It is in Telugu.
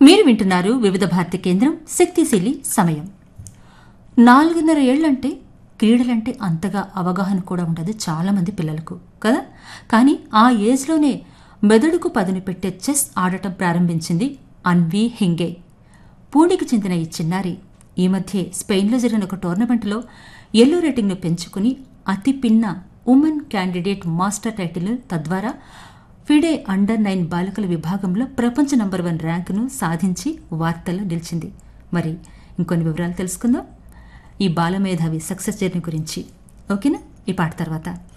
మీరు వింటున్నారు వివిధ భారతి కేంద్రం శక్తిశీలి సమయం. 4.5 ఏళ్లంటే క్రీడలంటే అంతగా అవగాహన కూడా ఉండదు చాలామంది పిల్లలకు కదా. కానీ ఆ ఏజ్లోనే మెదడుకు పదును పెట్టే చెస్ ఆడటం ప్రారంభించింది అన్వీ హింగే. పూణెకి చెందిన ఈ చిన్నారి ఈ మధ్య స్పెయిన్లో జరిగిన ఒక టోర్నమెంట్లో ఎల్లో రేటింగ్ను పెంచుకుని అతి పిన్న ఉమెన్ క్యాండిడేట్ మాస్టర్ టైటిల్, తద్వారా ఫిడే అండర్-9 బాలికల విభాగంలో ప్రపంచ నంబర్ 1 ర్యాంకును సాధించి వార్తల్లో నిలిచింది. మరి ఇంకొన్ని వివరాలు తెలుసుకుందాం ఈ బాలమేధావి సక్సెస్ జర్నీ గురించి. ఓకేనా? ఈ పాట తర్వాత